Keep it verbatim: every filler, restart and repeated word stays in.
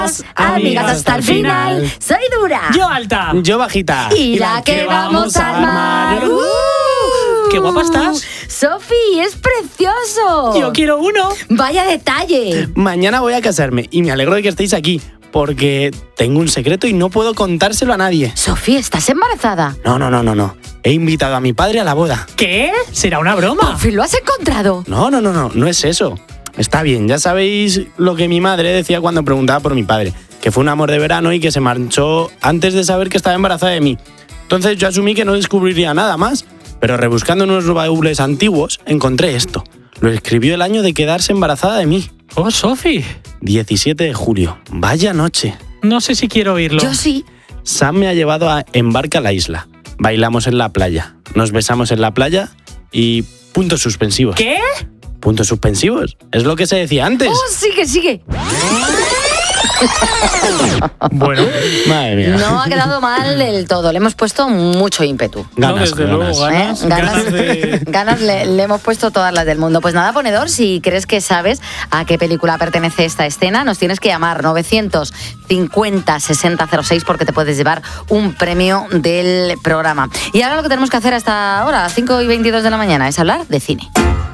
Amigas hasta el final. Soy Dura. Yo alta. Yo bajita. Y la que vamos a armar. ¡Uh! ¡Qué guapa estás! Sofi, es precioso. Yo quiero uno. Vaya detalle. Mañana voy a casarme y me alegro de que estéis aquí, porque tengo un secreto y no puedo contárselo a nadie. Sofi, ¿estás embarazada? No, no, no, no, no. He invitado a mi padre a la boda. ¿Qué? ¿Será una broma? Por fin lo has encontrado. No, no, no, no, no es eso. Está bien, ya sabéis lo que mi madre decía cuando preguntaba por mi padre, que fue un amor de verano y que se marchó antes de saber que estaba embarazada de mí. Entonces yo asumí que no descubriría nada más, pero rebuscando en unos baúles antiguos encontré esto. Lo escribió el año de quedarse embarazada de mí. Oh, Sofi. diecisiete de julio. Vaya noche. No sé si quiero oírlo. Yo sí. Sam me ha llevado a Embarca a la isla. Bailamos en la playa. Nos besamos en la playa y puntos suspensivos. ¿Qué? Puntos suspensivos. Es lo que se decía antes. Oh, sigue, sigue. Bueno, Madre mía. No ha quedado mal del todo. Le hemos puesto mucho ímpetu. Ganas, no, desde ganas. luego, ganas. ¿Eh? Ganas, ganas de... ganas le, le hemos puesto todas las del mundo. Pues nada, ponedor, si crees que sabes a qué película pertenece esta escena, nos tienes que llamar novecientos cincuenta sesenta cero seis porque te puedes llevar un premio del programa. Y ahora lo que tenemos que hacer hasta ahora, a cinco y veintidós de la mañana, es hablar de cine.